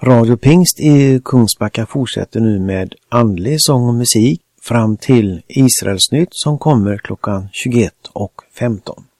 Radio Pingst i Kungsbacka fortsätter nu med andlig sång och musik fram till Israelsnytt som kommer klockan 21:15.